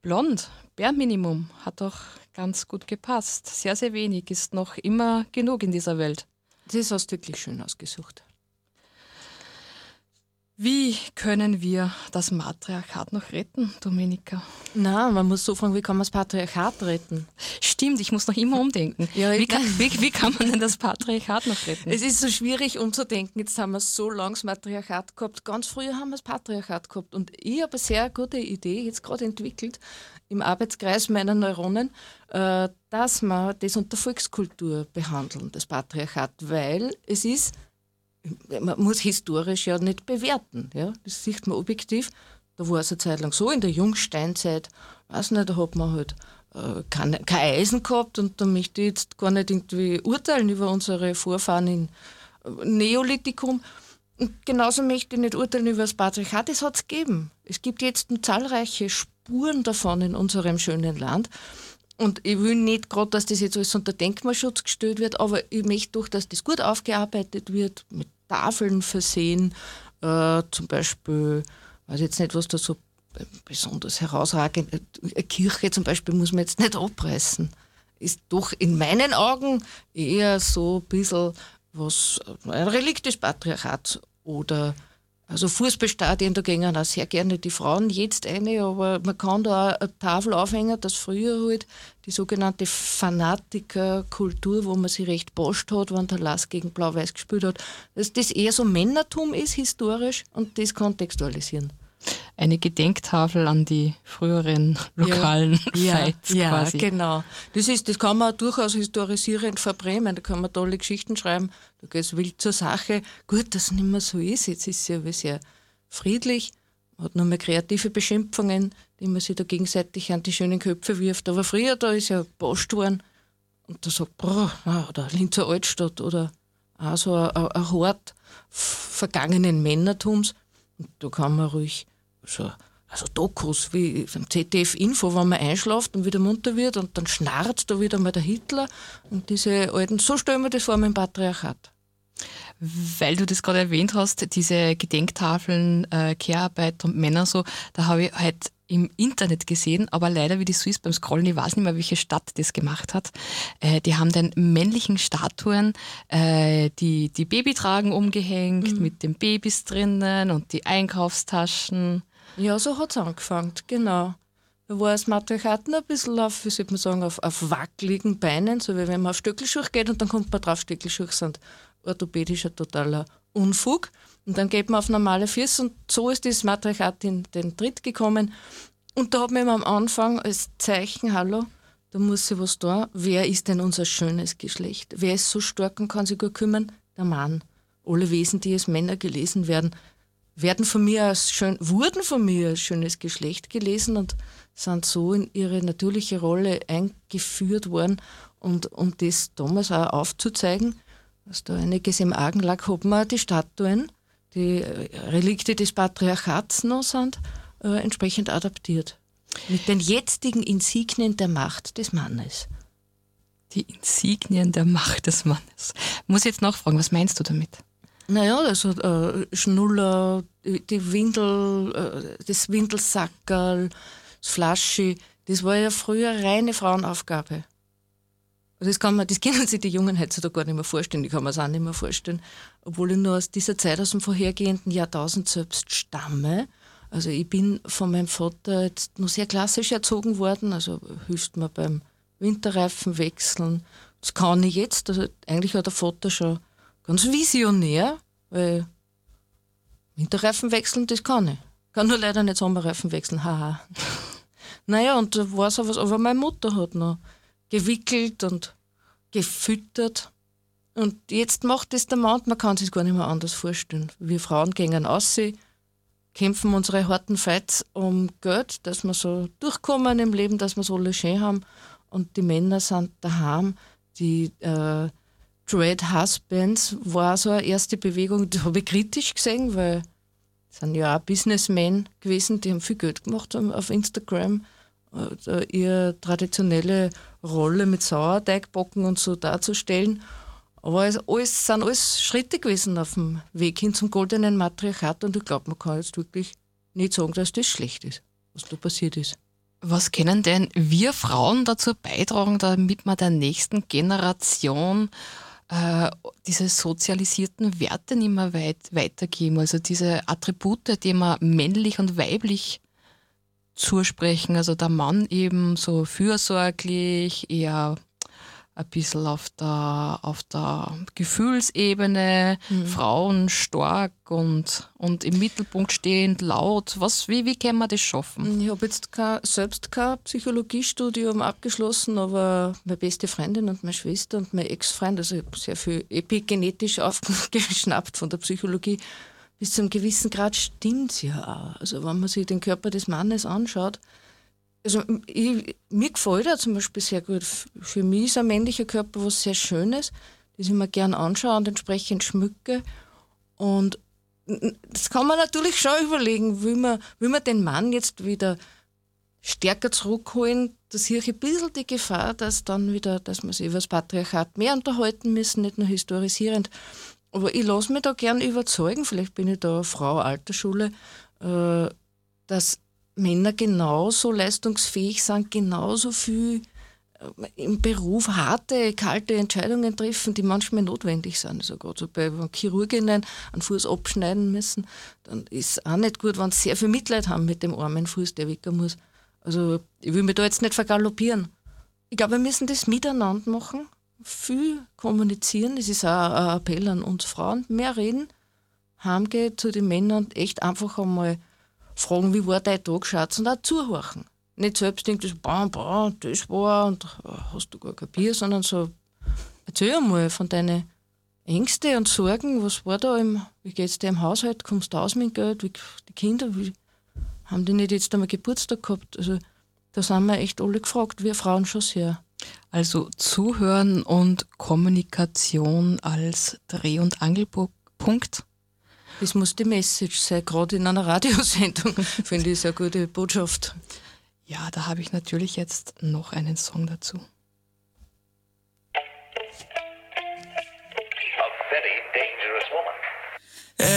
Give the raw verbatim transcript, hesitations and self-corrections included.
Blond, Bärminimum, hat doch ganz gut gepasst. Sehr, sehr wenig ist noch immer genug in dieser Welt. Das hast du wirklich schön ausgesucht. Wie können wir das Matriarchat noch retten, Domenica? Na, man muss so fragen, wie kann man das Patriarchat retten? Stimmt, ich muss noch immer umdenken. Ja, wie, kann, wie, wie kann man denn das Patriarchat noch retten? Es ist so schwierig umzudenken. Jetzt haben wir so lange das Matriarchat gehabt. Ganz früher haben wir das Patriarchat gehabt. Und ich habe eine sehr gute Idee jetzt gerade entwickelt im Arbeitskreis meiner Neuronen, äh, dass wir das unter Volkskultur behandeln, das Patriarchat, weil es ist, man muss historisch ja nicht bewerten. Ja? Das sieht man objektiv. Da war es eine Zeit lang so, in der Jungsteinzeit, weiß nicht, da hat man halt äh, kein, kein Eisen gehabt und da möchte ich jetzt gar nicht irgendwie urteilen über unsere Vorfahren im äh, Neolithikum. Und genauso möchte ich nicht urteilen über das Patriarchat, das hat es gegeben. Es gibt jetzt zahlreiche Spuren davon in unserem schönen Land. Und ich will nicht gerade, dass das jetzt alles unter Denkmalschutz gestellt wird, aber ich möchte doch, dass das gut aufgearbeitet wird, mit Tafeln versehen, äh, zum Beispiel, ich weiß jetzt nicht, was da so besonders herausragend, eine Kirche zum Beispiel muss man jetzt nicht abreißen. Ist doch in meinen Augen eher so ein bisschen was, ein Relikt des Patriarchats oder also Fußballstadien, da gehen auch sehr gerne die Frauen jetzt eine, aber man kann da auch eine Tafel aufhängen, dass früher halt die sogenannte Fanatikerkultur, wo man sich recht boscht hat, wenn der Lass gegen Blau-Weiß gespielt hat, dass das eher so Männertum ist, historisch, und das kontextualisieren. Eine Gedenktafel an die früheren lokalen ja, Fights ja, quasi. Ja, genau. Das, ist, das kann man auch durchaus historisierend verbrämen, da kann man tolle Geschichten schreiben, da geht es wild zur Sache. Gut, dass es nicht mehr so ist, jetzt ist es ja sehr friedlich, man hat nur mehr kreative Beschimpfungen, die man sich da gegenseitig an die schönen Köpfe wirft, aber früher, da ist ja geposcht worden und da sagt, boah, oder Linzer Altstadt oder auch so ein, ein Hort vergangenen Männertums, und da kann man ruhig so, also Dokus wie beim Z D F Info, wenn man einschläft und wieder munter wird und dann schnarrt da wieder mal der Hitler und diese alten, so stellen wir das vor mit dem Patriarchat. Weil du das gerade erwähnt hast, diese Gedenktafeln, äh, Care-Arbeit und Männer so, da habe ich halt im Internet gesehen, aber leider, wie das so ist beim Scrollen, ich weiß nicht mehr, welche Stadt das gemacht hat, äh, die haben dann männlichen Statuen, äh, die die Babytragen umgehängt, mhm. mit den Babys drinnen und die Einkaufstaschen. Ja, so hat es angefangen, genau. Da war das Matriarchat noch ein bisschen auf, wie soll man sagen, auf, auf wackeligen Beinen, so wie wenn man auf Stöckelschuhe geht und dann kommt man drauf, Stöckelschuhe sind orthopädischer totaler Unfug. Und dann geht man auf normale Füße und so ist das Matriarchat in den Tritt gekommen. Und da hat man am Anfang als Zeichen, hallo, da muss sich was tun. Wer ist denn unser schönes Geschlecht? Wer ist so stark und kann sich gut kümmern? Der Mann. Alle Wesen, die als Männer gelesen werden, werden von mir als schön, wurden von mir als schönes Geschlecht gelesen und sind so in ihre natürliche Rolle eingeführt worden. Und um das damals auch aufzuzeigen, dass da einiges im Argen lag, hat man die Statuen, die Relikte des Patriarchats noch sind, äh, entsprechend adaptiert. Mit den jetzigen Insignien der Macht des Mannes. Die Insignien der Macht des Mannes. Muss ich jetzt nachfragen, was meinst du damit? Naja, also äh, Schnuller, die Windel, äh, das Windelsackerl, das Flaschi, das war ja früher reine Frauenaufgabe. Das, kann man, das können sich die Jungen heutzutage gar nicht mehr vorstellen, ich kann mir das auch nicht mehr vorstellen, obwohl ich nur aus dieser Zeit, aus dem vorhergehenden Jahrtausend selbst stamme. Also ich bin von meinem Vater jetzt noch sehr klassisch erzogen worden, also hilft mir beim Winterreifen wechseln. Das kann ich jetzt, also eigentlich hat der Vater schon ganz visionär, weil Winterreifen wechseln, das kann ich. Kann nur leider nicht Sommerreifen wechseln, haha. Naja, und da war so was, aber meine Mutter hat noch gewickelt und gefüttert. Und jetzt macht das der Mann, man kann sich gar nicht mehr anders vorstellen. Wir Frauen gehen raus, kämpfen unsere harten Fights um Geld, dass wir so durchkommen im Leben, dass wir so alles schön haben. Und die Männer sind daheim. Die äh, Dread Husbands war so eine erste Bewegung, die habe ich kritisch gesehen, weil das sind ja auch Businessmen gewesen, die haben viel Geld gemacht auf Instagram, äh, ihre traditionelle Rolle mit Sauerteigbacken und so darzustellen. Aber es alles, sind alles Schritte gewesen auf dem Weg hin zum goldenen Matriarchat und ich glaube, man kann jetzt wirklich nicht sagen, dass das schlecht ist, was da passiert ist. Was können denn wir Frauen dazu beitragen, damit wir der nächsten Generation äh, diese sozialisierten Werte nicht mehr weit, weitergeben? Also diese Attribute, die wir männlich und weiblich zusprechen. Also der Mann eben so fürsorglich, eher ein bisschen auf der, auf der Gefühlsebene, mhm. Frauen stark und, und im Mittelpunkt stehend, laut. Was, wie, wie kann man das schaffen? Ich habe jetzt kein, selbst kein Psychologiestudium abgeschlossen, aber meine beste Freundin und meine Schwester und mein Ex-Freund, also ich habe sehr viel epigenetisch aufgeschnappt von der Psychologie, bis zu einem gewissen Grad stimmt es ja auch. Also wenn man sich den Körper des Mannes anschaut, also ich, mir gefällt er zum Beispiel sehr gut. Für mich ist ein männlicher Körper was sehr Schönes, das ich mir gerne anschaue und entsprechend schmücke. Und das kann man natürlich schon überlegen, will man, will man den Mann jetzt wieder stärker zurückholen. Da sehe ich ein bisschen die Gefahr, dass dann wieder, dass wir sich über das Patriarchat mehr unterhalten müssen, nicht nur historisierend. Aber ich lasse mich da gerne überzeugen, vielleicht bin ich da eine Frau Altersschule, äh, dass Männer genauso leistungsfähig sind, genauso viel im Beruf harte, kalte Entscheidungen treffen, die manchmal notwendig sind. Also gerade so bei Chirurginnen einen Fuß abschneiden müssen, dann ist es auch nicht gut, wenn sie sehr viel Mitleid haben mit dem armen Fuß, der weg muss. Also ich will mich da jetzt nicht vergaloppieren. Ich glaube, wir müssen das miteinander machen, viel kommunizieren. Das ist auch ein Appell an uns Frauen. Mehr reden, heimgehen zu den Männern und echt einfach einmal fragen, wie war dein Tag, Schatz, und auch zuhören. Nicht selbst denken, das, bam, bam, das war und hast du gar kein Bier, sondern so, erzähl einmal von deinen Ängsten und Sorgen, was war da, im, wie geht's dir im Haushalt, kommst du aus mit Geld, wie, die Kinder, wie, haben die nicht jetzt einmal Geburtstag gehabt? Also da sind wir echt alle gefragt, wir Frauen schon sehr. Also Zuhören und Kommunikation als Dreh- und Angelpunkt. Das muss die Message sein, gerade in einer Radiosendung, finde ich, eine gute Botschaft. Ja, da habe ich natürlich jetzt noch einen Song dazu. A very dangerous woman.